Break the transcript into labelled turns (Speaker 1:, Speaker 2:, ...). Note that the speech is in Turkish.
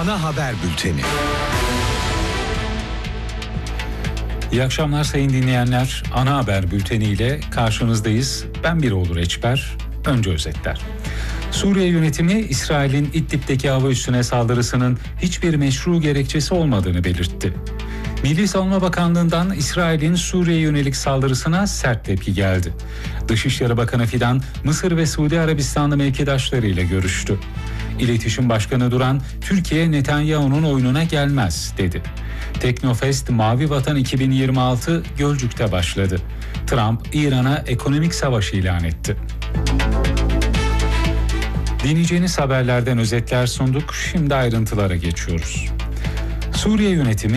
Speaker 1: Ana haber bülteni.
Speaker 2: İyi akşamlar sayın dinleyenler. Ana haber bülteniyle karşınızdayız. Ben Biroğlu Reçber. Önce özetler. Suriye yönetimi İsrail'in İdlib'deki hava üssüne saldırısının hiçbir meşru gerekçesi olmadığını belirtti. Milli Savunma Bakanlığı'ndan İsrail'in Suriye yönelik saldırısına sert tepki geldi. Dışişleri Bakanı Fidan, Mısır ve Suudi Arabistanlı mevkidaşlarıyla görüştü. İletişim Başkanı Duran, Türkiye Netanyahu'nun oyununa gelmez dedi. Teknofest Mavi Vatan 2026 Gölcük'te başladı. Trump, İran'a ekonomik savaş ilan etti. Dinleyeceğiniz haberlerden özetler sunduk. Şimdi ayrıntılara geçiyoruz. Suriye yönetimi